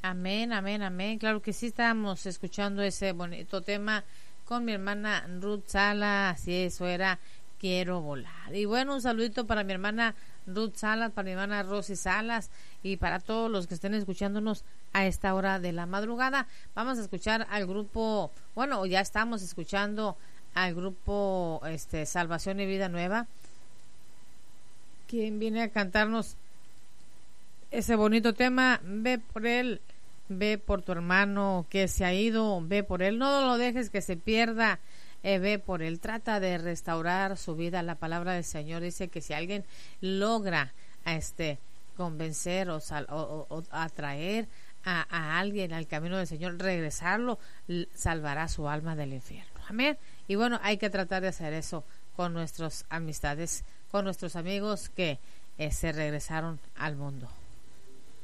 Amén, amén, amén. Claro que sí, estábamos escuchando ese bonito tema con mi hermana Ruth Salas, así eso era Quiero volar. Y bueno, un saludito para mi hermana Ruth Salas, para mi hermana Rosy Salas y para todos los que estén escuchándonos a esta hora de la madrugada. Vamos a escuchar al grupo, bueno, ya estamos escuchando al grupo Salvación y Vida Nueva, quien viene a cantarnos ese bonito tema, ve por él, ve por tu hermano que se ha ido, ve por él, no lo dejes que se pierda, ve por él, trata de restaurar su vida. La palabra del Señor dice que si alguien logra convencer o atraer a alguien al camino del Señor, regresarlo, salvará su alma del infierno. Amén. Y bueno, hay que tratar de hacer eso con nuestras amistades, con nuestros amigos que se regresaron al mundo.